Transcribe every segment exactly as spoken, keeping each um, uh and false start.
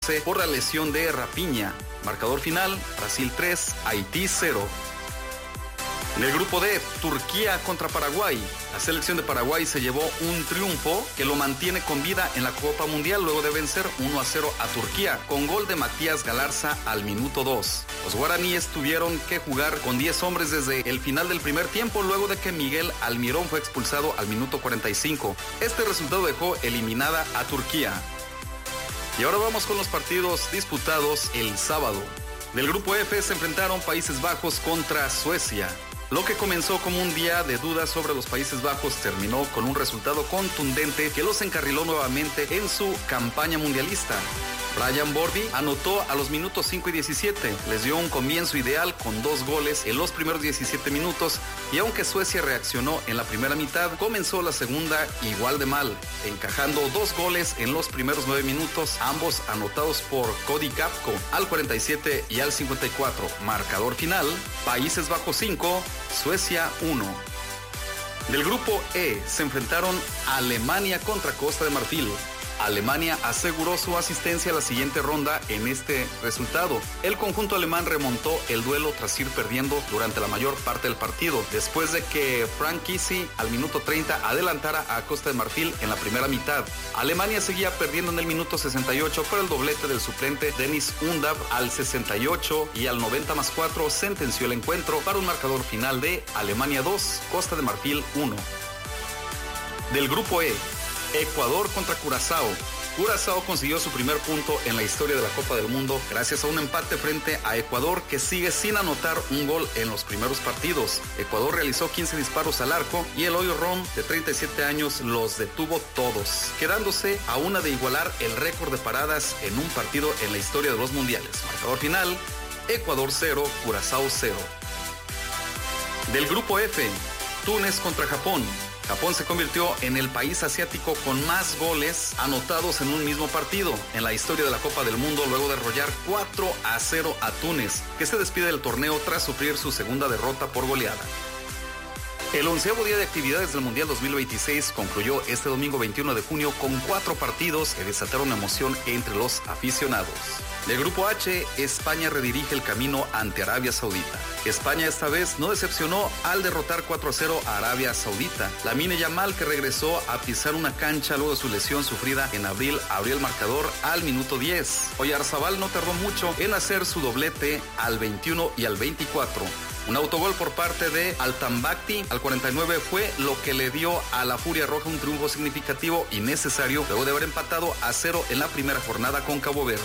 retirarse por la lesión de Rafinha. Marcador final, Brasil tres, Haití cero. En el grupo D, Turquía contra Paraguay. La selección de Paraguay se llevó un triunfo que lo mantiene con vida en la Copa Mundial luego de vencer uno a cero a Turquía con gol de Matías Galarza al minuto dos. Los guaraníes tuvieron que jugar con diez hombres desde el final del primer tiempo luego de que Miguel Almirón fue expulsado al minuto cuarenta y cinco. Este resultado dejó eliminada a Turquía. Y ahora vamos con los partidos disputados el sábado. Del grupo F se enfrentaron Países Bajos contra Suecia. Lo que comenzó como un día de dudas sobre los Países Bajos terminó con un resultado contundente que los encarriló nuevamente en su campaña mundialista. Brian Borby anotó a los minutos cinco y diecisiete, les dio un comienzo ideal con dos goles en los primeros diecisiete minutos y aunque Suecia reaccionó en la primera mitad, comenzó la segunda igual de mal, encajando dos goles en los primeros nueve minutos, ambos anotados por Cody Gakpo al cuarenta y siete y al cincuenta y cuatro. Marcador final, Países Bajos cinco, Suecia uno. Del grupo E se enfrentaron Alemania contra Costa de Marfil. Alemania aseguró su asistencia a la siguiente ronda en este resultado. El conjunto alemán remontó el duelo tras ir perdiendo durante la mayor parte del partido, después de que Frank Kissy al minuto treinta adelantara a Costa de Marfil en la primera mitad. Alemania seguía perdiendo en el minuto sesenta y ocho, pero el doblete del suplente Dennis Undav al sesenta y ocho y al noventa más cuatro sentenció el encuentro para un marcador final de Alemania dos, Costa de Marfil uno. Del grupo E, Ecuador contra Curazao. Curazao consiguió su primer punto en la historia de la Copa del Mundo gracias a un empate frente a Ecuador que sigue sin anotar un gol en los primeros partidos. Ecuador realizó quince disparos al arco y el Hoyo Rom de treinta y siete años los detuvo todos, quedándose a una de igualar el récord de paradas en un partido en la historia de los mundiales. Marcador final, Ecuador cero, Curazao cero. Del grupo F, Túnez contra Japón. Japón se convirtió en el país asiático con más goles anotados en un mismo partido en la historia de la Copa del Mundo luego de arrollar cuatro a cero a Túnez, que se despide del torneo tras sufrir su segunda derrota por goleada. El onceavo día de actividades del Mundial dos mil veintiséis concluyó este domingo veintiuno de junio con cuatro partidos que desataron emoción entre los aficionados. Del grupo H, España redirige el camino ante Arabia Saudita. España esta vez no decepcionó al derrotar cuatro a cero a Arabia Saudita. Lamine Yamal, que regresó a pisar una cancha luego de su lesión sufrida en abril, abrió el marcador al minuto diez. Oyarzabal no tardó mucho en hacer su doblete al veintiuno y al veinticuatro. Un autogol por parte de Altambakti al cuarenta y nueve fue lo que le dio a la Furia Roja un triunfo significativo y necesario luego de haber empatado a cero en la primera jornada con Cabo Verde.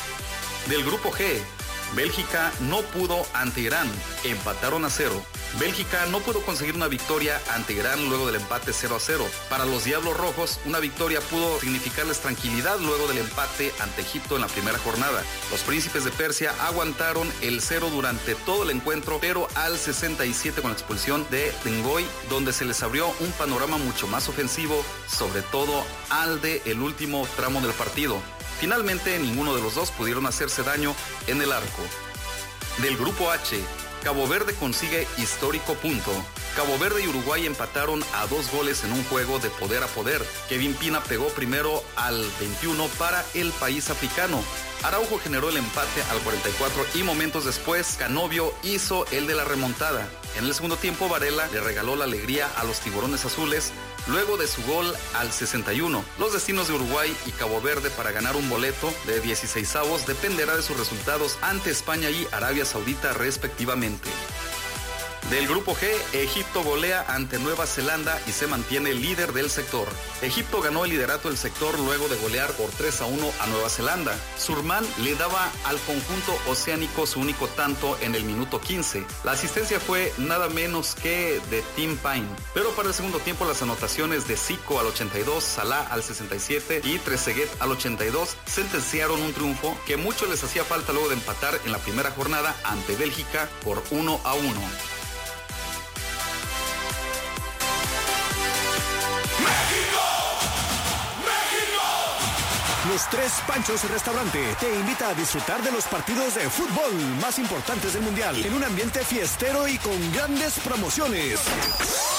Del grupo G, Bélgica no pudo ante Irán, empataron a cero. Bélgica no pudo conseguir una victoria ante Irán luego del empate cero a cero. Para los Diablos Rojos, una victoria pudo significarles tranquilidad luego del empate ante Egipto en la primera jornada. Los Príncipes de Persia aguantaron el cero durante todo el encuentro, pero al sesenta y siete con la expulsión de Dengoy, donde se les abrió un panorama mucho más ofensivo, sobre todo al de el último tramo del partido. Finalmente, ninguno de los dos pudieron hacerse daño en el arco. Del grupo H, Cabo Verde consigue histórico punto. Cabo Verde y Uruguay empataron a dos goles en un juego de poder a poder. Kevin Pina pegó primero al veintiuno para el país africano. Araujo generó el empate al cuarenta y cuatro y momentos después Canovio hizo el de la remontada. En el segundo tiempo Varela le regaló la alegría a los tiburones azules luego de su gol al sesenta y uno. Los destinos de Uruguay y Cabo Verde para ganar un boleto de dieciseisavos dependerá de sus resultados ante España y Arabia Saudita respectivamente. Del grupo G, Egipto golea ante Nueva Zelanda y se mantiene líder del sector. Egipto ganó el liderato del sector luego de golear por tres a uno a Nueva Zelanda. Surman le daba al conjunto oceánico su único tanto en el minuto quince. La asistencia fue nada menos que de Tim Pine. Pero para el segundo tiempo las anotaciones de Zico al ochenta y dos, Salah al sesenta y siete y Trezeguet al ochenta y dos sentenciaron un triunfo que mucho les hacía falta luego de empatar en la primera jornada ante Bélgica por uno a uno. Los Tres Panchos Restaurante te invita a disfrutar de los partidos de fútbol más importantes del mundial en un ambiente fiestero y con grandes promociones.